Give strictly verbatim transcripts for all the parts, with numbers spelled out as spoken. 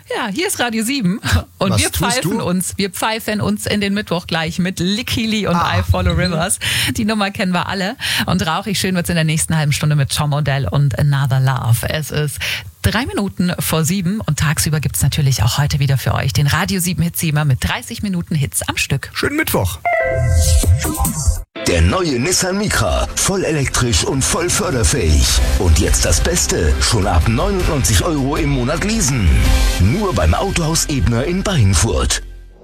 Ja, hier ist Radio sieben und Was wir pfeifen du? uns, wir pfeifen uns in den Mittwoch gleich mit Licky Lee und Ah. I Follow Rivers. Die Nummer kennen wir alle und rauchig schön wird's in der nächsten halben Stunde mit Tom Odell und Another Love. Es ist drei Minuten vor sieben und tagsüber gibt's natürlich auch heute wieder für euch den Radio sieben Hitsiemer mit dreißig Minuten Hits am Stück. Schönen Mittwoch. Der neue Nissan Micra, voll elektrisch und voll förderfähig. Und jetzt das Beste, schon ab neunundneunzig Euro im Monat leasen. Nur beim Autohaus Ebner in Bayenfurt.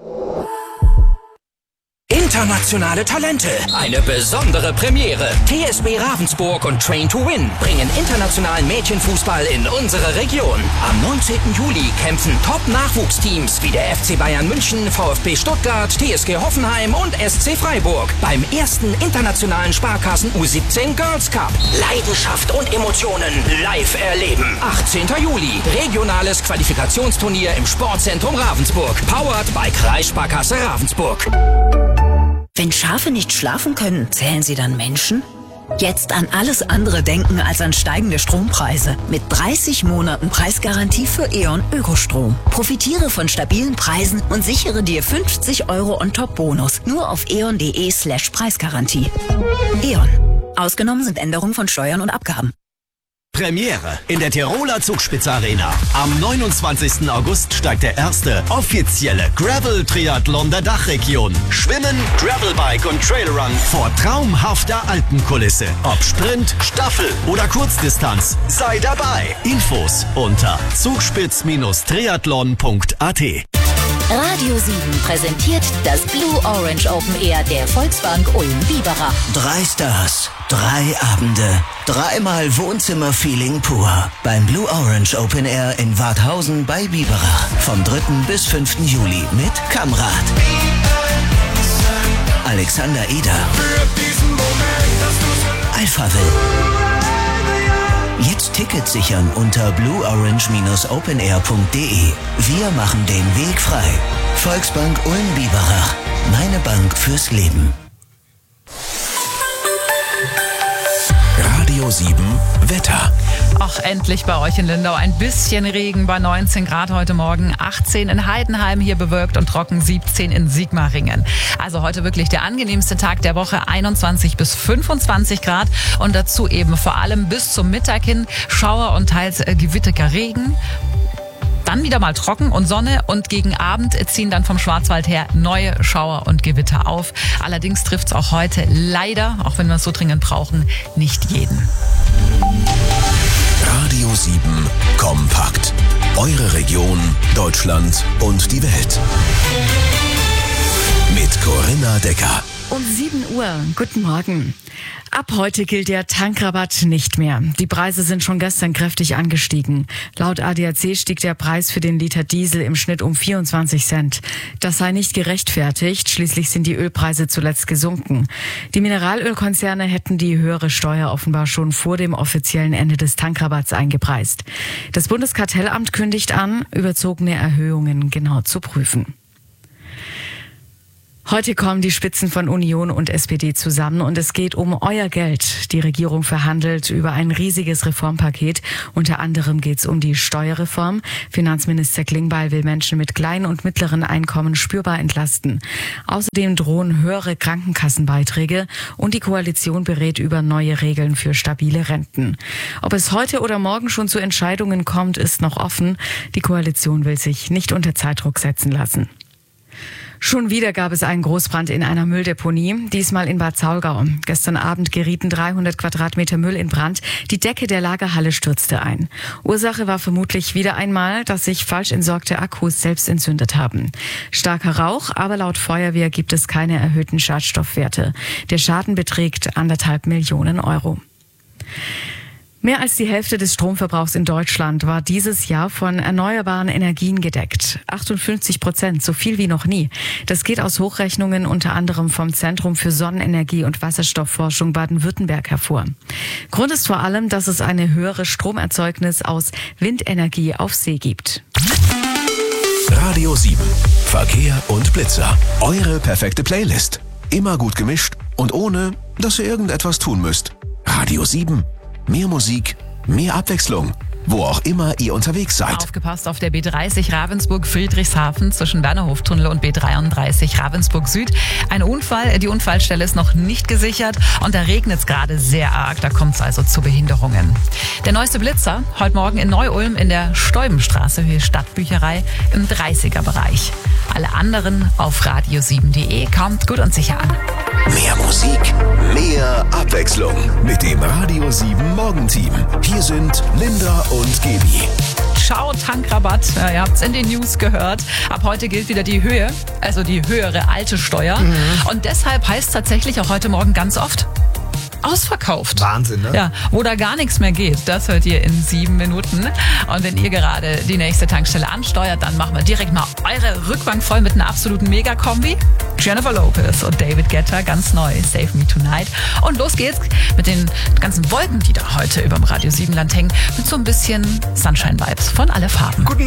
Internationale Talente. Eine besondere Premiere. T S B Ravensburg und Train to Win bringen internationalen Mädchenfußball in unsere Region. Am neunzehnten Juli kämpfen Top-Nachwuchsteams wie der F C Bayern München, VfB Stuttgart, T S G Hoffenheim und S C Freiburg beim ersten internationalen Sparkassen U siebzehn Girls Cup. Leidenschaft und Emotionen live erleben. achtzehnten Juli. Regionales Qualifikationsturnier im Sportzentrum Ravensburg. Powered by Kreissparkasse Ravensburg. Wenn Schafe nicht schlafen können, zählen sie dann Menschen? Jetzt an alles andere denken als an steigende Strompreise. Mit dreißig Monaten Preisgarantie für E.ON Ökostrom. Profitiere von stabilen Preisen und sichere dir fünfzig Euro on top Bonus. Nur auf eon.de slash Preisgarantie. E.ON. Ausgenommen sind Änderungen von Steuern und Abgaben. Premiere in der Tiroler Zugspitzarena. Am neunundzwanzigsten August steigt der erste offizielle Gravel-Triathlon der Dachregion. Schwimmen, Gravelbike und Trailrun vor traumhafter Alpenkulisse. Ob Sprint, Staffel oder Kurzdistanz, sei dabei. Infos unter zugspitz triathlon punkt a t. Radio sieben präsentiert das Blue Orange Open Air der Volksbank Ulm-Biberach. Drei Stars, drei Abende, dreimal Wohnzimmer-Feeling pur. Beim Blue Orange Open Air in Warthausen bei Biberach. Vom dritten bis fünften Juli mit Kamrat, Alexander Eder, Alphaville. Jetzt Tickets sichern unter blue orange open air punkt de. Wir machen den Weg frei. Volksbank Ulm-Biberach. Meine Bank fürs Leben. Radio sieben Wetter. Ach, endlich bei euch in Lindau ein bisschen Regen bei neunzehn Grad heute Morgen, achtzehn in Heidenheim, hier bewölkt und trocken, siebzehn in Sigmaringen. Also heute wirklich der angenehmste Tag der Woche, einundzwanzig bis fünfundzwanzig Grad und dazu eben vor allem bis zum Mittag hin Schauer und teils äh, gewitterter Regen. Dann wieder mal trocken und Sonne und gegen Abend ziehen dann vom Schwarzwald her neue Schauer und Gewitter auf. Allerdings trifft es auch heute leider, auch wenn wir es so dringend brauchen, nicht jeden. Radio sieben Kompakt. Eure Region, Deutschland und die Welt. Mit Corinna Decker. Um sieben Uhr. Guten Morgen. Ab heute gilt der Tankrabatt nicht mehr. Die Preise sind schon gestern kräftig angestiegen. Laut A D A C stieg der Preis für den Liter Diesel im Schnitt um vierundzwanzig Cent. Das sei nicht gerechtfertigt. Schließlich sind die Ölpreise zuletzt gesunken. Die Mineralölkonzerne hätten die höhere Steuer offenbar schon vor dem offiziellen Ende des Tankrabatts eingepreist. Das Bundeskartellamt kündigt an, überzogene Erhöhungen genau zu prüfen. Heute kommen die Spitzen von Union und S P D zusammen und es geht um euer Geld. Die Regierung verhandelt über ein riesiges Reformpaket. Unter anderem geht es um die Steuerreform. Finanzminister Klingbeil will Menschen mit kleinen und mittleren Einkommen spürbar entlasten. Außerdem drohen höhere Krankenkassenbeiträge und die Koalition berät über neue Regeln für stabile Renten. Ob es heute oder morgen schon zu Entscheidungen kommt, ist noch offen. Die Koalition will sich nicht unter Zeitdruck setzen lassen. Schon wieder gab es einen Großbrand in einer Mülldeponie, diesmal in Bad Saulgau. Gestern Abend gerieten dreihundert Quadratmeter Müll in Brand. Die Decke der Lagerhalle stürzte ein. Ursache war vermutlich wieder einmal, dass sich falsch entsorgte Akkus selbst entzündet haben. Starker Rauch, aber laut Feuerwehr gibt es keine erhöhten Schadstoffwerte. Der Schaden beträgt anderthalb Millionen Euro. Mehr als die Hälfte des Stromverbrauchs in Deutschland war dieses Jahr von erneuerbaren Energien gedeckt. achtundfünfzig Prozent, so viel wie noch nie. Das geht aus Hochrechnungen unter anderem vom Zentrum für Sonnenenergie und Wasserstoffforschung Baden-Württemberg hervor. Grund ist vor allem, dass es eine höhere Stromerzeugnis aus Windenergie auf See gibt. Radio sieben. Verkehr und Blitzer. Eure perfekte Playlist. Immer gut gemischt und ohne, dass ihr irgendetwas tun müsst. Radio sieben. Mehr Musik, mehr Abwechslung. wo auch immer ihr unterwegs seid. Aufgepasst auf der B dreißig Ravensburg-Friedrichshafen zwischen Wernerhoftunnel und B dreiunddreißig Ravensburg Süd. Ein Unfall, die Unfallstelle ist noch nicht gesichert und da regnet es gerade sehr arg, da kommt es also zu Behinderungen. Der neueste Blitzer, heute Morgen in Neu-Ulm in der Steubenstraße, Höhe Stadtbücherei im dreißiger Bereich. Alle anderen auf radio sieben punkt de, kommt gut und sicher an. Mehr Musik, mehr Abwechslung mit dem Radio sieben Morgenteam. Hier sind Linda und Gaby. Ciao, Tankrabatt. Ja, ihr habt es in den News gehört. Ab heute gilt wieder die Höhe, also die höhere alte Steuer. Mhm. Und deshalb heißt tatsächlich auch heute Morgen ganz oft ausverkauft. Wahnsinn, ne? Ja, wo da gar nichts mehr geht, das hört ihr in sieben Minuten. Und wenn ihr gerade die nächste Tankstelle ansteuert, dann machen wir direkt mal eure Rückbank voll mit einer absoluten Mega-Kombi. Jennifer Lopez und David Guetta, ganz neu, Save Me Tonight. Und los geht's mit den ganzen Wolken, die da heute über dem Radio sieben Land hängen, mit so ein bisschen Sunshine-Vibes von Alle Farben. Guten